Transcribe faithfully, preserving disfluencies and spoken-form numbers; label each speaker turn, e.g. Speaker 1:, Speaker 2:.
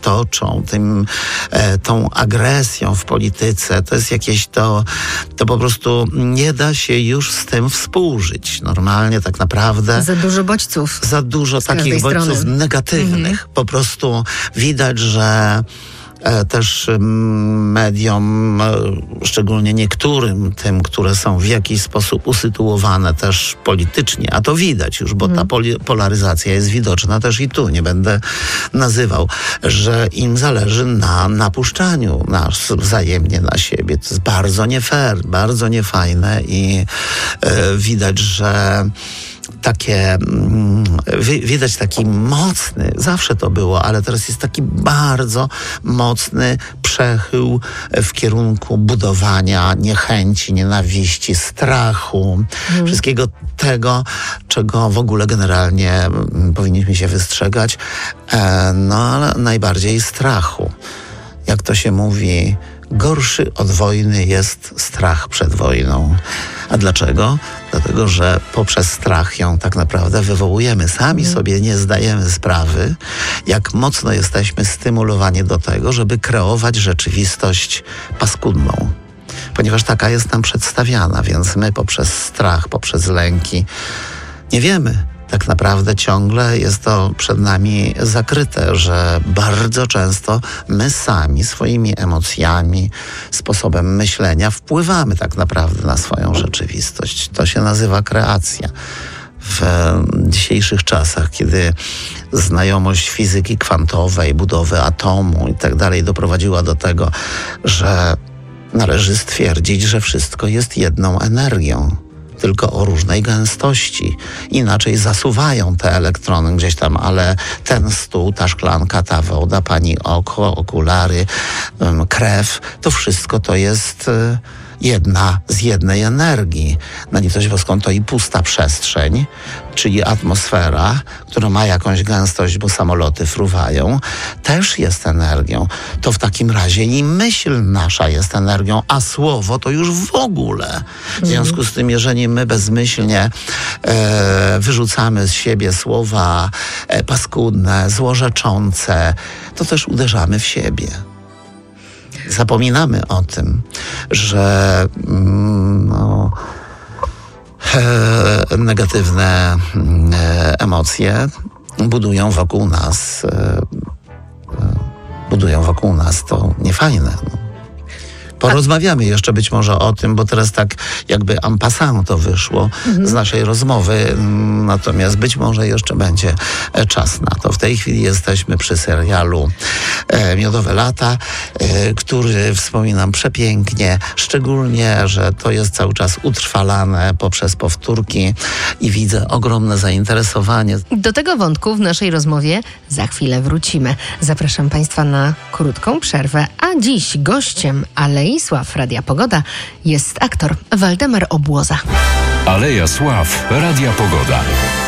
Speaker 1: toczą, tym, e, tą agresją w polityce, to jest jakieś to, to po prostu nie da się już z tym współżyć. Normalnie tak naprawdę.
Speaker 2: Za dużo bodźców.
Speaker 1: Za dużo takich bodźców strony. negatywnych. Mm-hmm. Po prostu widać, że E, też m, mediom, e, szczególnie niektórym, tym, które są w jakiś sposób usytuowane też politycznie, a to widać już, bo mm. ta poli- polaryzacja jest widoczna też i tu, nie będę nazywał, że im zależy na napuszczaniu nas wzajemnie na siebie. To jest bardzo nie fair, bardzo niefajne i e, widać, że takie, widać taki mocny, zawsze to było, ale teraz jest taki bardzo mocny przechył w kierunku budowania niechęci, nienawiści, strachu, mm. wszystkiego tego, czego w ogóle generalnie powinniśmy się wystrzegać, no ale najbardziej strachu. Jak to się mówi, gorszy od wojny jest strach przed wojną. A dlaczego? Dlatego, że poprzez strach ją tak naprawdę wywołujemy. Sami mm. sobie nie zdajemy sprawy, jak mocno jesteśmy stymulowani do tego, żeby kreować rzeczywistość paskudną. Ponieważ taka jest nam przedstawiana, więc my poprzez strach, poprzez lęki nie wiemy. Tak naprawdę ciągle jest to przed nami zakryte, że bardzo często my sami swoimi emocjami, sposobem myślenia wpływamy tak naprawdę na swoją rzeczywistość. To się nazywa kreacja. W dzisiejszych czasach, kiedy znajomość fizyki kwantowej, budowy atomu i tak dalej doprowadziła do tego, że należy stwierdzić, że wszystko jest jedną energią, tylko o różnej gęstości. Inaczej zasuwają te elektrony gdzieś tam, ale ten stół, ta szklanka, ta woda, pani oko, okulary, um, krew, to wszystko to jest y, jedna z jednej energii. Na litość boską to i pusta przestrzeń, czyli atmosfera, która ma jakąś gęstość, bo samoloty fruwają, też jest energią. To w takim razie i myśl nasza jest energią, a słowo to już w ogóle. W związku z tym, jeżeli my bezmyślnie e, wyrzucamy z siebie słowa e, paskudne, złorzeczące, to też uderzamy w siebie. Zapominamy o tym, że mm, no, e, negatywne e, emocje budują wokół nas, e, e, budują wokół nas to niefajne. No. Porozmawiamy jeszcze być może o tym, bo teraz tak jakby en passant to wyszło mhm. z naszej rozmowy, natomiast być może jeszcze będzie czas na to. W tej chwili jesteśmy przy serialu e, Miodowe lata, e, który wspominam przepięknie, szczególnie, że to jest cały czas utrwalane poprzez powtórki i widzę ogromne zainteresowanie.
Speaker 2: Do tego wątku w naszej rozmowie za chwilę wrócimy. Zapraszam Państwa na krótką przerwę, a dziś gościem Alei Sław Radia Pogoda jest aktor Waldemar Obłoza.
Speaker 3: Aleja Sław Radia Pogoda.